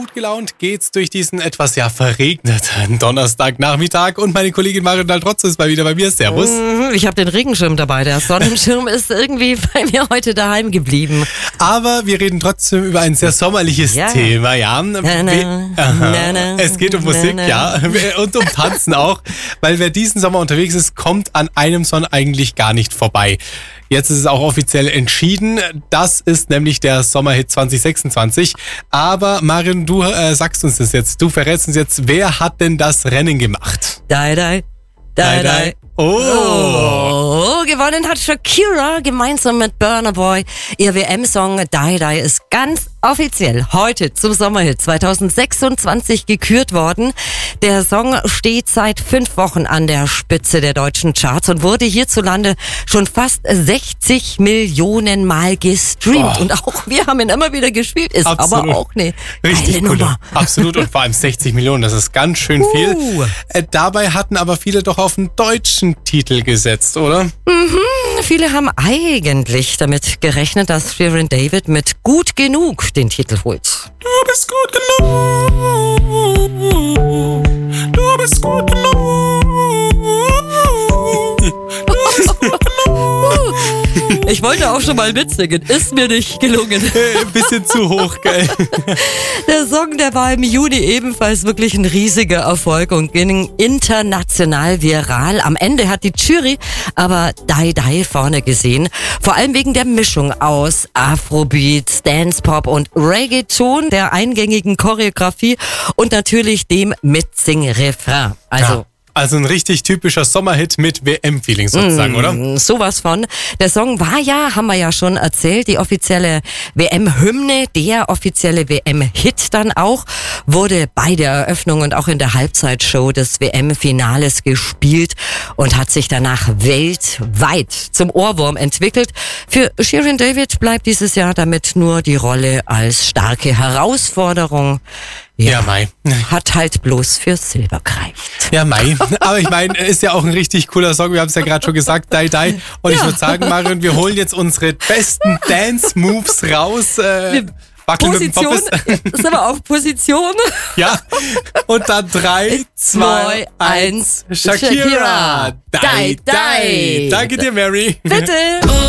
gut gelaunt geht's durch diesen etwas verregneten Donnerstagnachmittag und meine Kollegin Marion Daltrozzo ist mal wieder bei mir. Servus. Ich habe den Regenschirm dabei. Der Sonnenschirm ist irgendwie bei mir heute daheim geblieben. Aber wir reden trotzdem über ein sehr sommerliches Thema, ja. Es geht um Musik, und um Tanzen auch, weil wer diesen Sommer unterwegs ist, kommt an einem Song eigentlich gar nicht vorbei. Jetzt ist es auch offiziell entschieden. Das ist nämlich der Sommerhit 2026. Aber Marion, du sagst uns das jetzt. Du verrätst uns jetzt, wer hat denn das Rennen gemacht? Die. Oh, gewonnen hat Shakira gemeinsam mit Burna Boy. Ihr WM-Song Die ist ganz offiziell heute zum Sommerhit 2026 gekürt worden. Der Song steht seit 5 Wochen an der Spitze der deutschen Charts und wurde hierzulande schon fast 60 Millionen Mal gestreamt. Und auch wir haben ihn immer wieder gespielt. Ist Absolut. Aber auch eine richtig geile Nummer. Absolut, und vor allem 60 Millionen, das ist ganz schön viel. Dabei hatten aber viele doch auf einen deutschen Titel gesetzt, oder? Viele haben eigentlich damit gerechnet, dass Shirin David mit Gut genug den Titel holt. Du bist gut genug. Du bist gut genug. Ich wollte auch schon mal mitsingen, ist mir nicht gelungen. Ein bisschen zu hoch, gell? Der Song, der war im Juni ebenfalls wirklich ein riesiger Erfolg und ging international viral. Am Ende hat die Jury aber Die vorne gesehen. Vor allem wegen der Mischung aus Afrobeat, Dance-Pop und Reggaeton, der eingängigen Choreografie und natürlich dem Mitsing-Refrain. Also ein richtig typischer Sommerhit mit WM-Feeling sozusagen, oder? Sowas von. Der Song war haben wir ja schon erzählt, die offizielle WM-Hymne, der offizielle WM-Hit dann auch, wurde bei der Eröffnung und auch in der Halbzeitshow des WM-Finales gespielt und hat sich danach weltweit zum Ohrwurm entwickelt. Für Shirin David bleibt dieses Jahr damit nur die Rolle als starke Herausforderung. Ja, Mai. Hat halt bloß für Silber gereicht. Ja, Mai. Aber ich meine, ist ja auch ein richtig cooler Song. Wir haben es ja gerade schon gesagt, Die. Und ich würde sagen, Marion, wir holen jetzt unsere besten Dance-Moves raus. Position, ist aber auch Position. Ja, und dann 3, 2, 1, Shakira. Die. Danke dir, Mary. Bitte.